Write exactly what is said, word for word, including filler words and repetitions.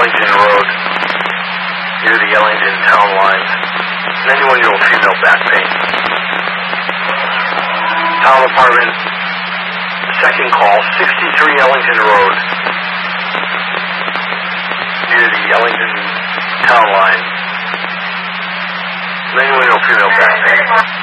Ellington Road, near the Ellington town line. ninety-one-year-old female back pain. Town apartment, second call, sixty-three Ellington Road, near the Ellington town line. ninety-one-year-old female back pain.